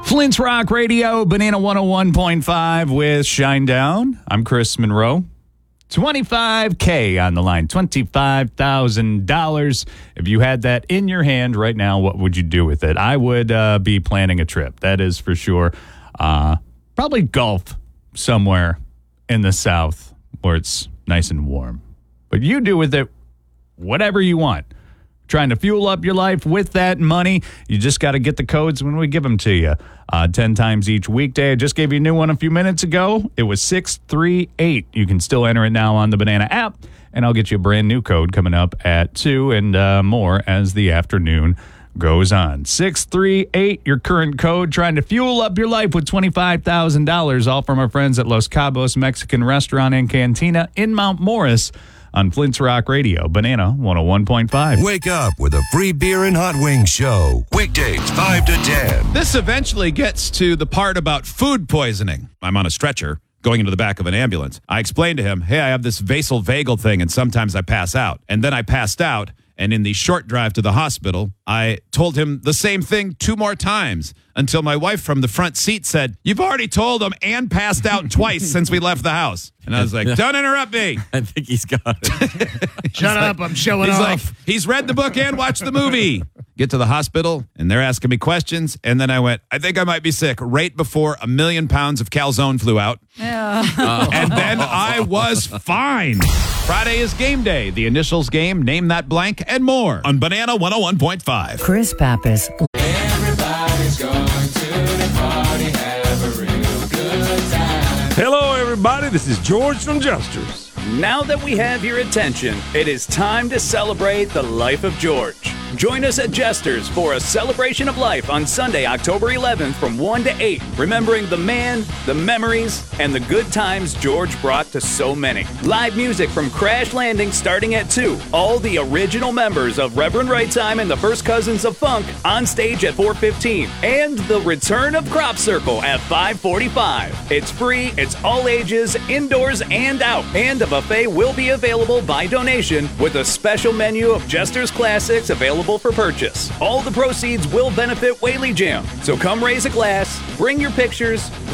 Flint's Rock Radio, Banana 101.5 with Shinedown. I'm Chris Monroe. $25K on the line, $25,000. If you had that in your hand right now, what would you do with it? I would be planning a trip, that is for sure. Probably golf somewhere in the South where it's nice and warm. But you do with it whatever you want. Trying to fuel up your life with that money. You just got to get the codes when we give them to you. 10 times each weekday. I just gave you a new one a few minutes ago. It was 638. You can still enter it now on the Banana app, and I'll get you a brand new code coming up at 2 and more as the afternoon goes on. 638, your current code, trying to fuel up your life with $25,000, all from our friends at Los Cabos Mexican Restaurant and Cantina in Mount Morris. On Flint's Rock Radio, Banana 101.5. Wake up with a free beer and hot wings show. Weekdays 5 to 10. This eventually gets to the part about food poisoning. I'm on a stretcher going into the back of an ambulance. I explained to him, hey, I have this vasovagal thing, and sometimes I pass out. And then I passed out, and in the short drive to the hospital, I told him the same thing 2 more times until my wife from the front seat said, you've already told him and passed out twice since we left the house. And I was like, don't interrupt me. I think he's got it. Shut up, I'm showing He's off. like, he's read the book and watched the movie. Get to the hospital, and they're asking me questions. And then I went, I think I might be sick, right before 1 million pounds of calzone flew out. And then I was fine. Friday is game day. The initials game, name that blank, and more on Banana 101.5. Chris Pappas. Everybody's going to the party, have a real good time. Hello, everybody. This is George from Jesters. Now that we have your attention, it is time to celebrate the life of George. Join us at Jesters for a celebration of life on Sunday, October 11th from 1 to 8, remembering the man, the memories, and the good times George brought to so many. Live music from Crash Landing starting at 2. All the original members of Reverend Right Time and the First Cousins of Funk on stage at 4:15. And the return of Crop Circle at 5:45. It's free, it's all ages, indoors and out. And a buffet will be available by donation with a special menu of Jesters classics available for purchase. All the proceeds will benefit Whaley Jam. So come raise a glass, bring your pictures,